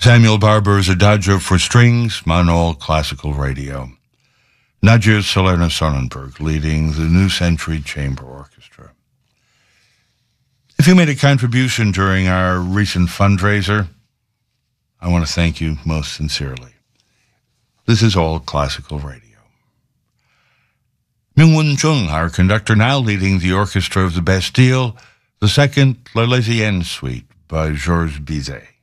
Samuel Barber's Adagio for Strings, Manol Classical Radio. Nadia Salerno Sonnenberg leading the New Century Chamber Orchestra. If you made a contribution during our recent fundraiser, I want to thank you most sincerely. This is all classical radio. Myung-Won Chung, our conductor, now leading the Orchestra of the Bastille, the second L'Arlésienne Suite by Georges Bizet.